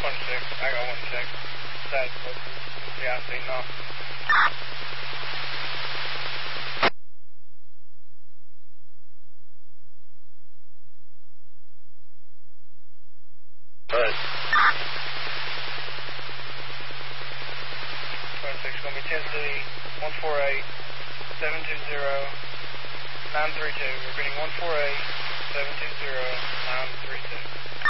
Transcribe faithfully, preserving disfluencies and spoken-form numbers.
one six. I got one six. That's the I C now. Good. one six, going to be Tennessee, one four eight, seven two zero, nine three two. Repeating one four eight, seven two zero, nine three two.